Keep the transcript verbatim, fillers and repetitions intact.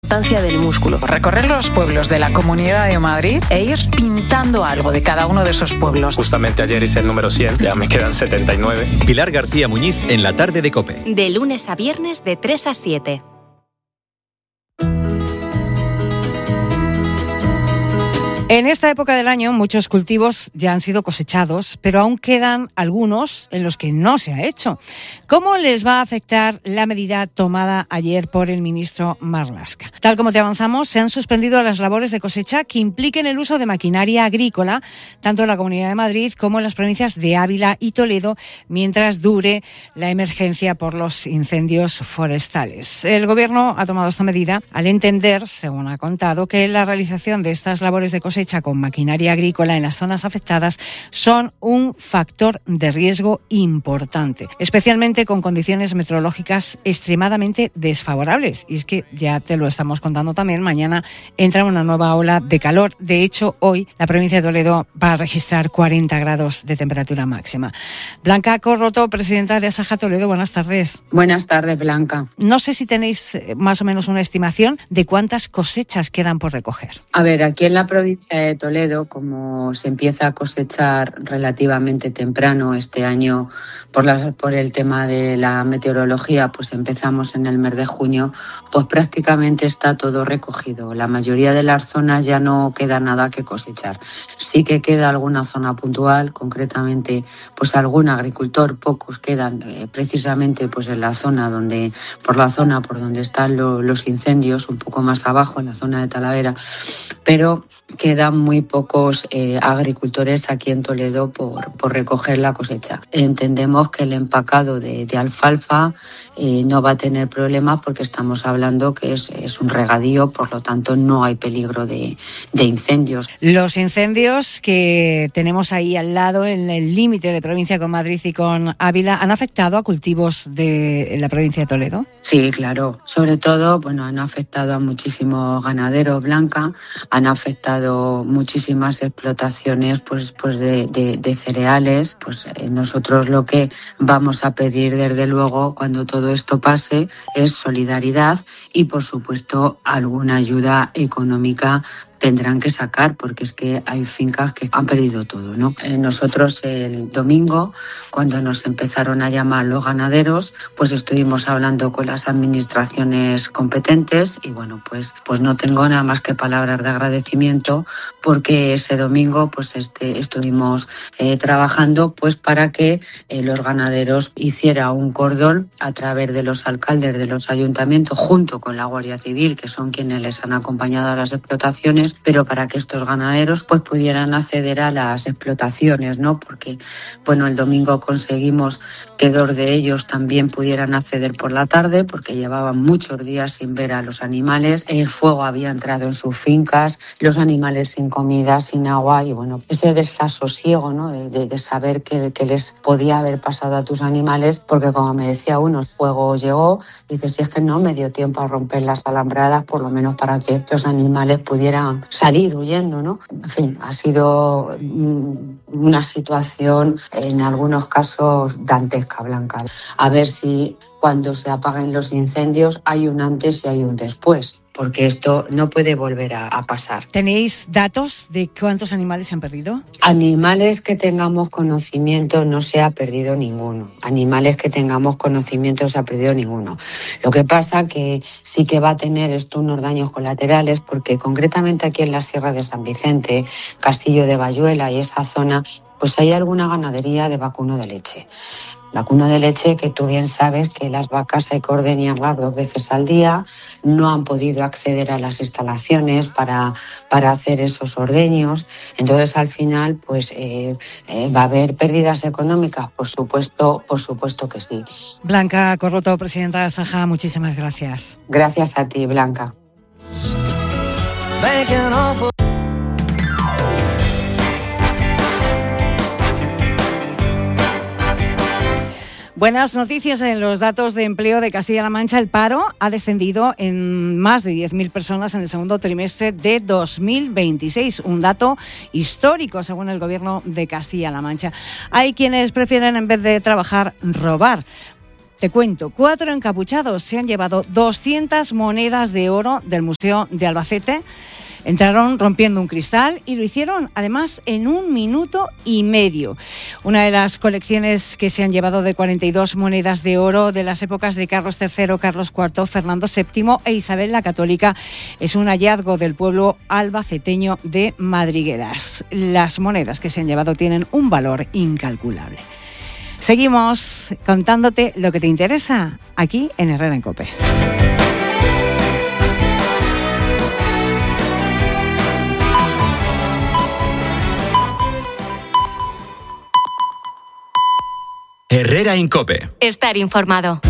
importancia del músculo. Recorrer los pueblos de la Comunidad de Madrid e ir pintando algo de cada uno de esos pueblos. Justamente ayer hice el número cien, ya me quedan setenta y nueve. Pilar García Muñiz en la tarde de COPE. De lunes a viernes de tres a siete. En esta época del año muchos cultivos ya han sido cosechados, pero aún quedan algunos en los que no se ha hecho. ¿Cómo les va a afectar la medida tomada ayer por el ministro Marlaska? Tal como te avanzamos, se han suspendido las labores de cosecha que impliquen el uso de maquinaria agrícola, tanto en la Comunidad de Madrid como en las provincias de Ávila y Toledo, mientras dure la emergencia por los incendios forestales. El Gobierno ha tomado esta medida al entender, según ha contado, que la realización de estas labores de cosecha hecha con maquinaria agrícola en las zonas afectadas son un factor de riesgo importante, especialmente con condiciones meteorológicas extremadamente desfavorables. Y es que ya te lo estamos contando también, mañana entra una nueva ola de calor. De hecho, hoy la provincia de Toledo va a registrar cuarenta grados de temperatura máxima. Blanca Corroto, presidenta de Asaja Toledo, buenas tardes. Buenas tardes, Blanca. No sé si tenéis más o menos una estimación de cuántas cosechas quedan por recoger. A ver, aquí en la provincia de Toledo, como se empieza a cosechar relativamente temprano este año por, la, por el tema de la meteorología, pues empezamos en el mes de junio, pues prácticamente está todo recogido. La mayoría de las zonas ya no queda nada que cosechar. Sí que queda alguna zona puntual, concretamente pues algún agricultor, pocos quedan eh, precisamente pues en la zona donde, por la zona por donde están lo, los incendios, un poco más abajo, en la zona de Talavera, pero quedan muy pocos eh, agricultores aquí en Toledo por, por recoger la cosecha. Entendemos que el empacado de, de alfalfa eh, no va a tener problemas porque estamos hablando que es, es un regadío, por lo tanto no hay peligro de, de incendios. Los incendios que tenemos ahí al lado, en el límite de provincia con Madrid y con Ávila, ¿han afectado a cultivos de la provincia de Toledo? Sí, claro. Sobre todo, bueno, han afectado a muchísimos ganaderos, Blanca, han afectado muchísimas explotaciones pues, pues de, de, de cereales. Pues eh, nosotros lo que vamos a pedir desde luego cuando todo esto pase es solidaridad y por supuesto alguna ayuda económica tendrán que sacar, porque es que hay fincas que han perdido todo, ¿no? Eh, nosotros el domingo, cuando nos empezaron a llamar los ganaderos, pues estuvimos hablando con las administraciones competentes y bueno, pues, pues no tengo nada más que palabras de agradecimiento, porque ese domingo pues este, estuvimos eh, trabajando pues para que eh, los ganaderos hiciera un cordón a través de los alcaldes de los ayuntamientos junto con la Guardia Civil, que son quienes les han acompañado a las explotaciones, pero para que estos ganaderos pues pudieran acceder a las explotaciones, ¿no? Porque bueno, el domingo conseguimos que dos de ellos también pudieran acceder por la tarde, porque llevaban muchos días sin ver a los animales, el fuego había entrado en sus fincas, los animales sin comida, sin agua, y bueno, ese desasosiego, ¿no? De, de, de saber que, que les podía haber pasado a tus animales, porque como me decía uno, el fuego llegó, dice, si es que no me dio tiempo a romper las alambradas, por lo menos para que los animales pudieran salir huyendo, ¿no? En fin, ha sido una situación en algunos casos dantesca, Blanca. A ver si cuando se apaguen los incendios hay un antes y hay un después, porque esto no puede volver a, a pasar. ¿Tenéis datos de cuántos animales se han perdido? Animales que tengamos conocimiento no se ha perdido ninguno. Animales que tengamos conocimiento no se ha perdido ninguno. Lo que pasa que sí que va a tener esto unos daños colaterales, porque concretamente aquí en la Sierra de San Vicente, Castillo de Bayuela y esa zona, pues hay alguna ganadería de vacuno de leche. Vacuno de leche que tú bien sabes que las vacas hay que ordeñarlas dos veces al día, no han podido acceder a las instalaciones para, para hacer esos ordeños. Entonces al final pues eh, eh, va a haber pérdidas económicas, por supuesto, por supuesto que sí. Blanca Corroto, presidenta de Asaja, muchísimas gracias. Gracias a ti, Blanca. Buenas noticias en los datos de empleo de Castilla-La Mancha. El paro ha descendido en más de diez mil personas en el segundo trimestre de dos mil veintiséis, un dato histórico según el Gobierno de Castilla-La Mancha. Hay quienes prefieren, en vez de trabajar, robar. Te cuento, cuatro encapuchados se han llevado doscientas monedas de oro del Museo de Albacete. Entraron rompiendo un cristal y lo hicieron, además, en un minuto y medio. Una de las colecciones que se han llevado de cuarenta y dos monedas de oro de las épocas de Carlos tercero, Carlos cuarto, Fernando séptimo e Isabel la Católica es un hallazgo del pueblo albaceteño de Madrigueras. Las monedas que se han llevado tienen un valor incalculable. Seguimos contándote lo que te interesa aquí en Herrera en COPE. Herrera en COPE. Estar informado.